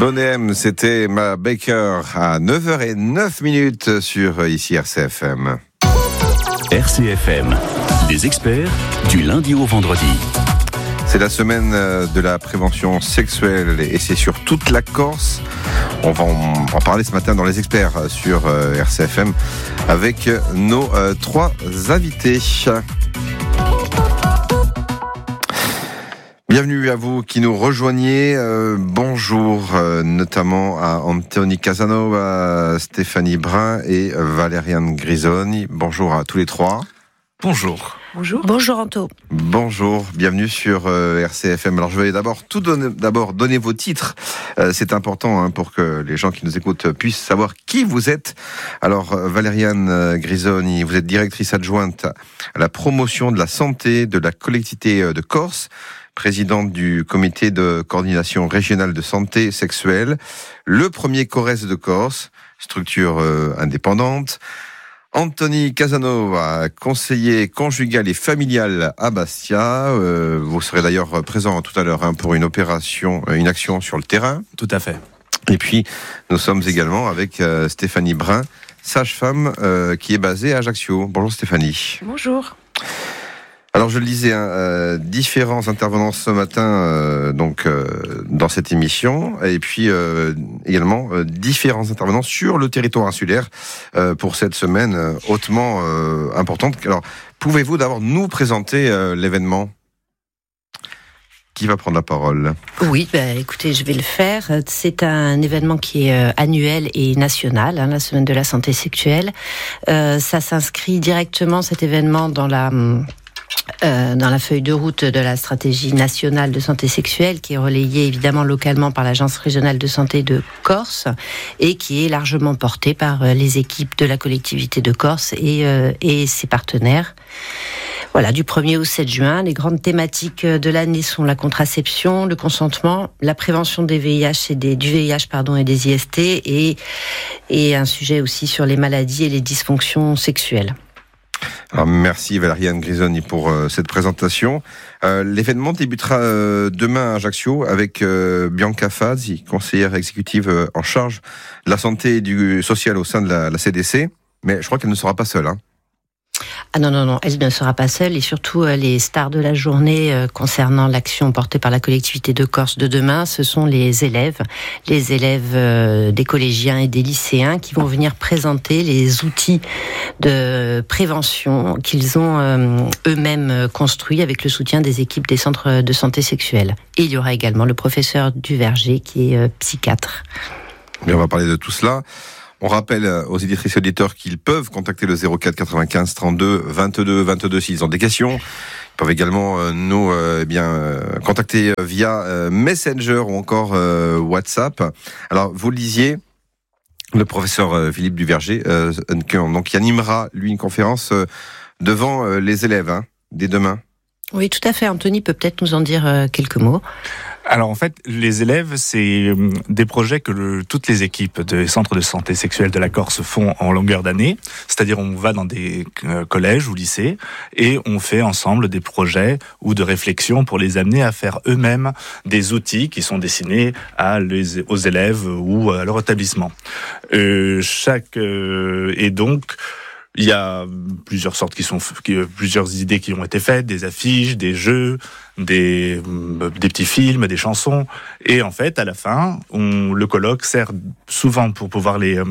Bonnet M, c'était Ma Baker à 9h09 sur ici RCFM. RCFM, les experts du lundi au vendredi. C'est la semaine de la prévention sexuelle et c'est sur toute la Corse. On va en parler ce matin dans les experts sur RCFM avec nos 3 invités. Bienvenue à vous qui nous rejoignez. Bonjour notamment à Anthony Casanova, Stéphanie Brun et Valériane Grisoni. Bonjour à tous les 3. Bonjour. Bonjour. Bonjour Anto. Bonjour, bienvenue sur RCFM. Alors je vais d'abord donner vos titres. C'est important pour que les gens qui nous écoutent puissent savoir qui vous êtes. Alors Valériane Grisoni, vous êtes directrice adjointe à la promotion de la santé de la collectivité de Corse, présidente du comité de coordination régionale de santé sexuelle, le premier CORES de Corse, structure indépendante. Anthony Casanova, conseiller conjugal et familial à Bastia. Vous serez d'ailleurs présent tout à l'heure pour une action sur le terrain. Tout à fait. Et puis, nous sommes également avec Stéphanie Brun, sage-femme qui est basée à Ajaccio. Bonjour Stéphanie. Bonjour. Alors je le disais, différents intervenants ce matin dans cette émission, et puis également différents intervenants sur le territoire insulaire pour cette semaine hautement importante. Alors pouvez-vous d'abord nous présenter l'événement ? Qui va prendre la parole ? Oui, écoutez, je vais le faire. C'est un événement qui est annuel et national, la semaine de la santé sexuelle. Ça s'inscrit directement, cet événement, dans la feuille de route de la stratégie nationale de santé sexuelle, qui est relayée évidemment localement par l'Agence régionale de santé de Corse et qui est largement portée par les équipes de la collectivité de Corse et ses partenaires. Voilà, du 1er au 7 juin, les grandes thématiques de l'année sont la contraception, le consentement, la prévention du VIH et des IST et un sujet aussi sur les maladies et les dysfonctions sexuelles. Alors, merci Valériane Grisoni pour cette présentation. L'événement débutera demain à Ajaccio avec Bianca Fazzi, conseillère exécutive en charge de la santé et du social au sein de la CDC. Mais je crois qu'elle ne sera pas seule. Ah non, elle ne sera pas seule, et surtout les stars de la journée concernant l'action portée par la collectivité de Corse de demain, ce sont les élèves des collégiens et des lycéens qui vont venir présenter les outils de prévention qu'ils ont eux-mêmes construits avec le soutien des équipes des centres de santé sexuelle. Et il y aura également le professeur Duverger qui est psychiatre. Mais on va parler de tout cela. On rappelle aux éditrices et auditeurs qu'ils peuvent contacter le 04 95 32 22 22 s'ils ont des questions. Ils peuvent également nous contacter via Messenger ou encore WhatsApp. Alors, vous le disiez, le professeur Philippe Duverger, donc qui animera, lui, une conférence devant les élèves dès demain. Oui, tout à fait. Anthony peut peut-être nous en dire quelques mots. Alors en fait, les élèves, c'est des projets que toutes les équipes des centres de santé sexuelle de la Corse font en longueur d'année. C'est-à-dire on va dans des collèges ou lycées et on fait ensemble des projets ou de réflexions pour les amener à faire eux-mêmes des outils qui sont destinés aux élèves ou à leur établissement. Et donc, il y a plusieurs plusieurs idées qui ont été faites, des affiches, des jeux, des petits films, des chansons. Et en fait, à la fin, le colloque sert souvent pour pouvoir les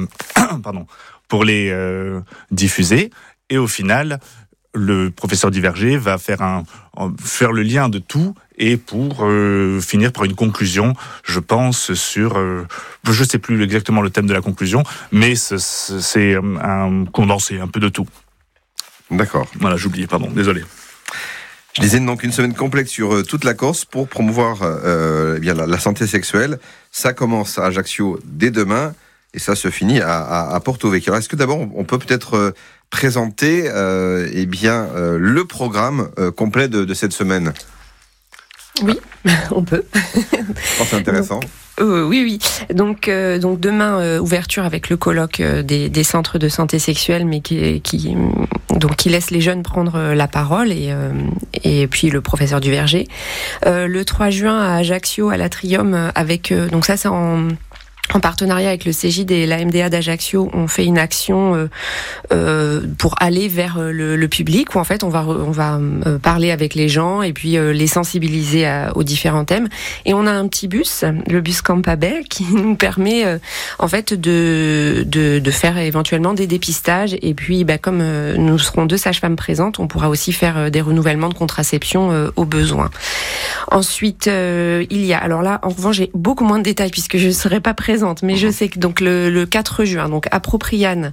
diffuser. Et au final, le professeur Duverger va faire le lien de tout et pour finir par une conclusion, je pense, sur... je ne sais plus exactement le thème de la conclusion, mais c'est un condensé, un peu de tout. D'accord. Voilà, j'oubliais, désolé. Je disais donc une semaine complète sur toute la Corse pour promouvoir la santé sexuelle. Ça commence à Ajaccio dès demain et ça se finit à Porto Vecchio. Alors, est-ce que d'abord on peut peut-être présenter le programme complet de cette semaine ? Oui, on peut. C'est intéressant. Oui. Donc demain, ouverture avec le colloque des centres de santé sexuelle, mais qui donc qui laisse les jeunes prendre la parole et puis le professeur Duverger. Le 3 juin à Ajaccio, à l'Atrium, avec donc ça c'est en partenariat avec le Cégide et la MDA d'Ajaccio, on fait une action pour aller vers le public, où en fait on va parler avec les gens et puis les sensibiliser aux différents thèmes. Et on a un petit bus, le bus Campabel, qui nous permet en fait de faire éventuellement des dépistages. Et puis comme nous serons 2 sages-femmes présentes, on pourra aussi faire des renouvellements de contraception au besoin. Ensuite, il y a, alors là, en revanche, j'ai beaucoup moins de détails puisque je ne serai pas présente, mais je sais que donc le 4 juin, donc à Propriane,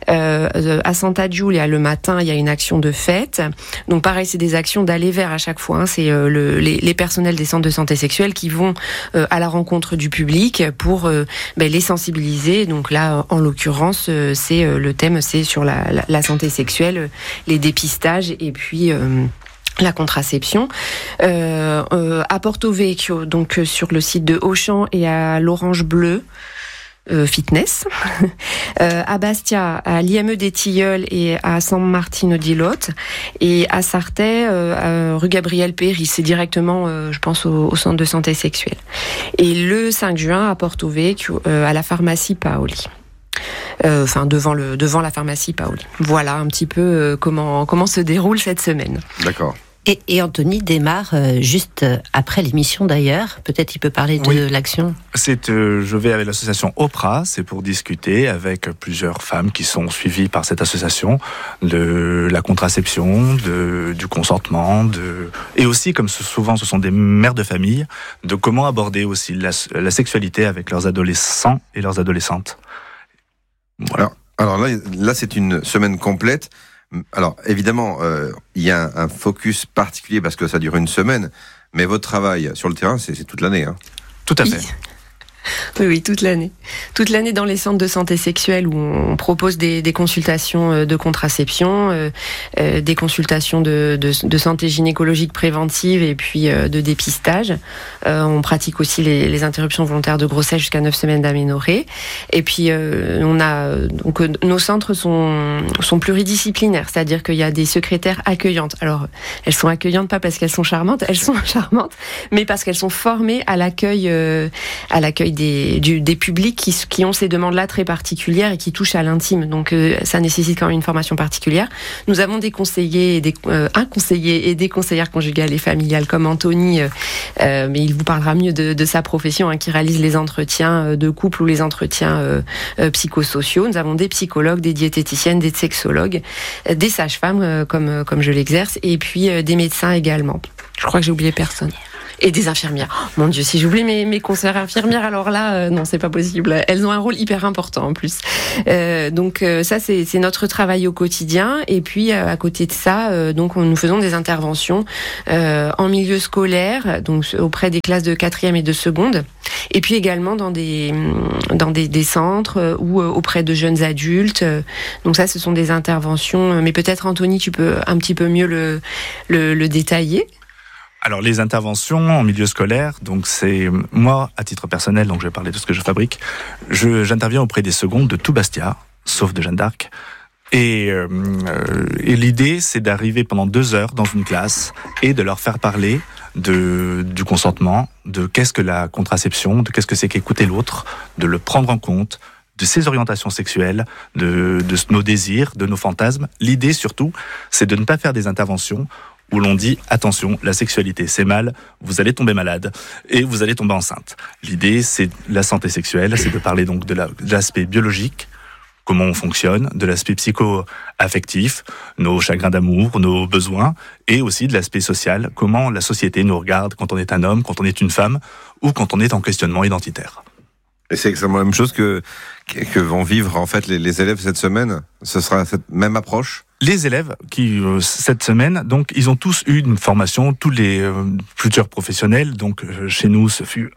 à Santa Giulia, le matin, il y a une action de fête. Donc pareil, c'est des actions d'aller vers à chaque fois. C'est les personnels des centres de santé sexuelle qui vont à la rencontre du public pour les sensibiliser. Donc là, en l'occurrence, c'est le thème, c'est sur la santé sexuelle, les dépistages et puis la contraception. À Porto Vecchio, donc sur le site de Auchan, et à l'Orange Bleu Fitness. À Bastia, à l'IME des Tilleuls et à San Martino di Lot. Et à Sarthe, rue Gabriel Péry, c'est directement, je pense, au centre de santé sexuelle. Et le 5 juin, à Porto Vecchio, à la pharmacie Paoli. Devant la pharmacie Paoli. Voilà un petit peu comment se déroule cette semaine. D'accord. Et Anthony démarre juste après l'émission d'ailleurs. Peut-être il peut parler de l'action. Je vais avec l'association OPRA, c'est pour discuter avec plusieurs femmes qui sont suivies par cette association de la contraception, du consentement, et aussi, comme souvent ce sont des mères de famille, de comment aborder aussi la sexualité avec leurs adolescents et leurs adolescentes. Voilà. Alors là, c'est une semaine complète. Alors, évidemment, il y a un focus particulier parce que ça dure une semaine, mais votre travail sur le terrain, c'est toute l'année. Hein. Tout à fait. Oui, toute l'année. Toute l'année dans les centres de santé sexuelle où on propose des consultations de contraception, des consultations de santé gynécologique préventive et puis de dépistage. On pratique aussi les interruptions volontaires de grossesse jusqu'à 9 semaines d'aménorrhée. Et puis donc nos centres sont pluridisciplinaires, c'est-à-dire qu'il y a des secrétaires accueillantes. Alors, elles sont accueillantes pas parce qu'elles sont charmantes, mais parce qu'elles sont formées à l'accueil des publics qui ont ces demandes-là très particulières et qui touchent à l'intime. Donc ça nécessite quand même une formation particulière. Nous avons des conseillers, un conseiller et des conseillères conjugales et familiales comme Anthony, mais il vous parlera mieux de sa profession, qui réalise les entretiens de couple ou les entretiens psychosociaux. Nous avons des psychologues, des diététiciennes, des sexologues, des sages-femmes comme je l'exerce, et puis des médecins également. Je crois que j'ai oublié personne. Et des infirmières. Oh, mon Dieu, si j'oublie mes conseillères infirmières, alors là, non, c'est pas possible. Elles ont un rôle hyper important en plus. Donc ça, c'est notre travail au quotidien. Et puis à côté de ça, donc nous faisons des interventions en milieu scolaire, donc auprès des classes de 4e et de seconde. Et puis également dans des centres ou auprès de jeunes adultes. Donc ça, ce sont des interventions. Mais peut-être Anthony, tu peux un petit peu mieux le détailler. Alors les interventions en milieu scolaire, donc c'est moi à titre personnel, donc je vais parler de ce que je fabrique. J'interviens auprès des secondes de tout Bastia, sauf de Jeanne d'Arc. Et l'idée, c'est d'arriver pendant 2 heures dans une classe et de leur faire parler du consentement, de qu'est-ce que la contraception, de qu'est-ce que c'est qu'écouter l'autre, de le prendre en compte, de ses orientations sexuelles, de nos désirs, de nos fantasmes. L'idée surtout, c'est de ne pas faire des interventions où l'on dit attention, la sexualité c'est mal, vous allez tomber malade et vous allez tomber enceinte. L'idée, c'est la santé sexuelle, c'est de parler donc de l'aspect biologique, comment on fonctionne, de l'aspect psycho-affectif, nos chagrins d'amour, nos besoins, et aussi de l'aspect social, comment la société nous regarde quand on est un homme, quand on est une femme, ou quand on est en questionnement identitaire. Et c'est exactement la même chose que vont vivre en fait les élèves cette semaine. Ce sera cette même approche. Les élèves qui cette semaine, donc ils ont tous eu une formation, tous les futurs professionnels. Donc chez nous, ce fut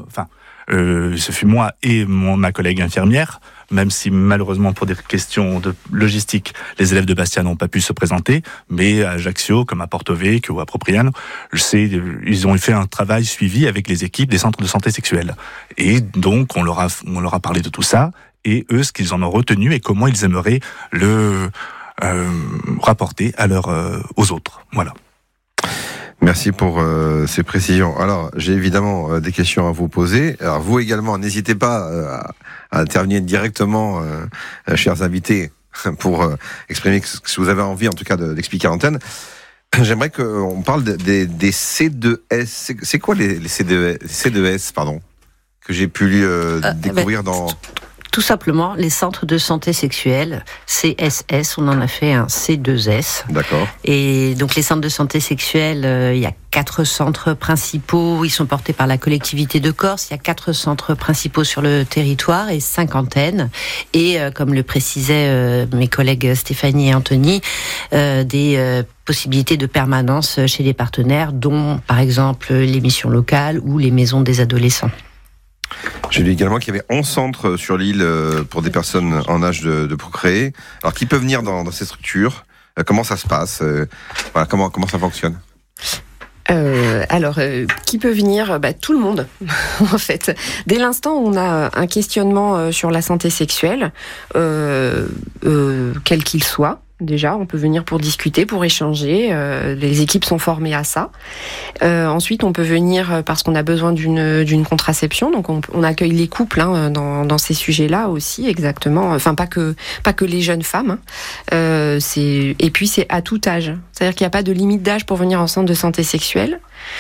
moi et ma collègue infirmière. Même si malheureusement pour des questions de logistique, les élèves de Bastia n'ont pas pu se présenter, mais à Ajaccio, comme à Porto Vecchio ou à Propriano, ils ont fait un travail suivi avec les équipes des centres de santé sexuelle. Et donc on leur a parlé de tout ça, et eux, ce qu'ils en ont retenu et comment ils aimeraient rapporter aux autres. Voilà. Merci pour ces précisions. Alors, j'ai évidemment des questions à vous poser. Alors, vous également, n'hésitez pas à intervenir directement, chers invités, pour exprimer ce que vous avez envie, en tout cas, d'expliquer à l'antenne. J'aimerais qu'on parle des C2S. C'est quoi les C2S, pardon, que j'ai pu découvrir dans... Tout simplement, les centres de santé sexuelle, CSS, on en a fait un C2S. D'accord. Et donc les centres de santé sexuelle, il y a 4 centres principaux, ils sont portés par la collectivité de Corse, il y a 4 centres principaux sur le territoire et 5 antennes. Et comme le précisaient mes collègues Stéphanie et Anthony, des possibilités de permanence chez les partenaires, dont par exemple les missions locales ou les maisons des adolescents. J'ai lu également qu'il y avait 11 centres sur l'île pour des personnes en âge de procréer. Alors, qui peut venir dans ces structures ? Comment ça se passe ? Voilà, comment ça fonctionne ? Qui peut venir ? Tout le monde, en fait. Dès l'instant où on a un questionnement sur la santé sexuelle, quel qu'il soit, déjà, on peut venir pour discuter, pour échanger. Les équipes sont formées à ça. Ensuite, on peut venir parce qu'on a besoin d'une contraception. Donc, on accueille les couples dans ces sujets-là aussi, exactement. Enfin, pas que les jeunes femmes. Et puis, c'est à tout âge. C'est-à-dire qu'il n'y a pas de limite d'âge pour venir en centre de santé sexuelle.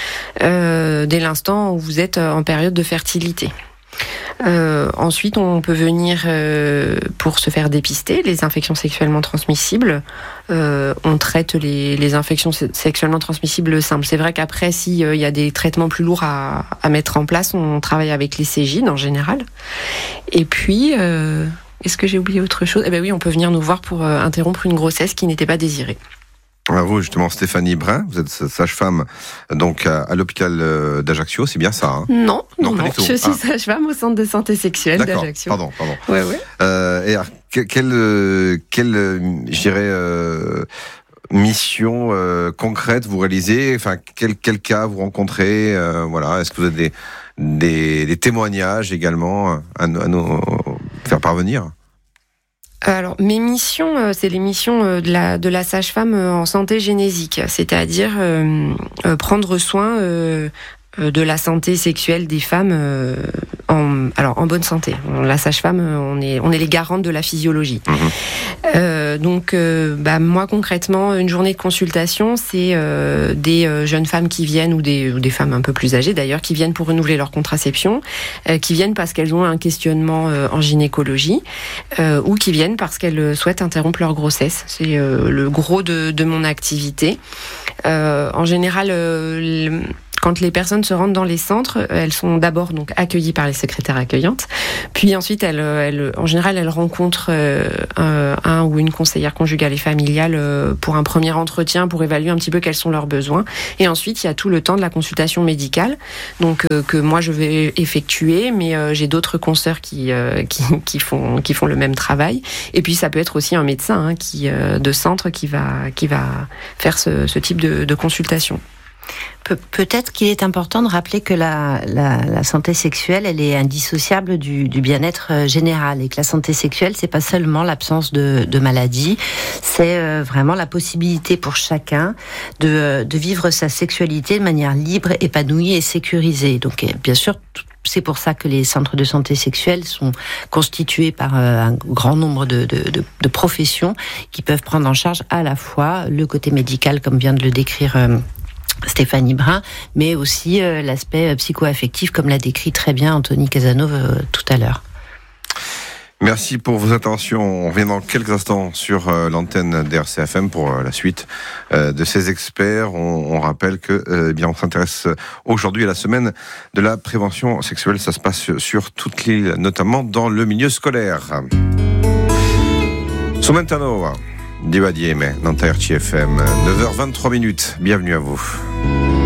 Dès l'instant où vous êtes en période de fertilité. Ensuite, on peut venir pour se faire dépister les infections sexuellement transmissibles. On traite les infections sexuellement transmissibles simples. C'est vrai qu'après, s'il y a des traitements plus lourds à mettre en place, on travaille avec les Cégid en général. Et puis, est-ce que j'ai oublié autre chose ? Oui, on peut venir nous voir pour interrompre une grossesse qui n'était pas désirée. Vous, justement, Stéphanie Brun, vous êtes sage-femme donc à l'hôpital d'Ajaccio, c'est bien ça, hein ? Non, je suis sage-femme au centre de santé sexuelle d'Ajaccio. Pardon. Ouais. Et alors, quelle je dirais, mission concrète vous réalisez ? Enfin, quel cas vous rencontrez ? Voilà, est-ce que vous avez des témoignages également à nous faire parvenir ? Alors, mes missions, c'est les missions de la sage-femme en santé génésique, c'est-à-dire prendre soin de la santé sexuelle des femmes en bonne santé. La sage-femme, on est les garantes de la physiologie. Donc, moi concrètement, une journée de consultation, c'est des jeunes femmes qui viennent ou des femmes un peu plus âgées d'ailleurs, qui viennent pour renouveler leur contraception, qui viennent parce qu'elles ont un questionnement en gynécologie, ou qui viennent parce qu'elles souhaitent interrompre leur grossesse. C'est le gros de mon activité. En général, quand les personnes se rendent dans les centres, elles sont d'abord donc accueillies par les secrétaires accueillantes, puis ensuite en général elles rencontrent un ou une conseillère conjugale et familiale pour un premier entretien, pour évaluer un petit peu quels sont leurs besoins. Et ensuite il y a tout le temps de la consultation médicale, donc que moi je vais effectuer, mais j'ai d'autres consoeurs qui font le même travail. Et puis ça peut être aussi un médecin de centre qui va faire ce type de consultation. Peut-être qu'il est important de rappeler que la santé sexuelle, elle est indissociable du bien-être général, et que la santé sexuelle, c'est pas seulement l'absence de maladie, c'est vraiment la possibilité pour chacun de vivre sa sexualité de manière libre, épanouie et sécurisée. Donc, bien sûr, c'est pour ça que les centres de santé sexuelle sont constitués par un grand nombre de professions qui peuvent prendre en charge à la fois le côté médical, comme vient de le décrire Stéphanie Brun, mais aussi l'aspect psycho-affectif, comme l'a décrit très bien Anthony Casanova tout à l'heure. Merci pour vos attentions. On revient dans quelques instants sur l'antenne d'RCFM pour la suite de ces experts. On rappelle que on s'intéresse aujourd'hui à la semaine de la prévention sexuelle. Ça se passe sur toute l'île, notamment dans le milieu scolaire. Somentano, Diva Dieme, dans RCFM, 9h23. Bienvenue à vous.